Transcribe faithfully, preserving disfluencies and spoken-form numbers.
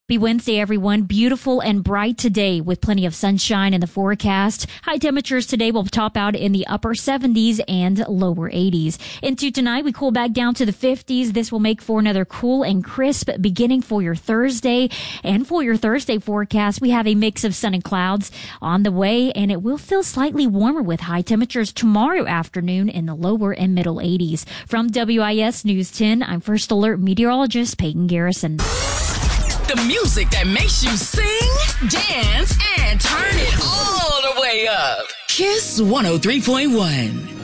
Happy Wednesday, everyone. Beautiful and bright today with plenty of sunshine in the forecast. High temperatures today will top out in the upper seventies and lower eighties. Into tonight, we cool back down to the fifties. This will make for another cool and crisp beginning for your Thursday. And for your Thursday forecast, we have a mix of sun and clouds on the way, and it will feel slightly warmer with high temperatures tomorrow afternoon in the lower and middle eighties. From W I S News ten, I'm First Alert meteorologist Peyton Garrison. The music that makes you sing, dance, and turn it all the way up. Kiss one oh three point one.